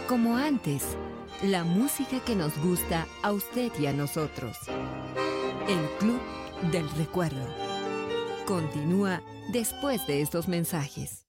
Como antes, la música que nos gusta a usted y a nosotros. El Club del Recuerdo. Continúa después de estos mensajes.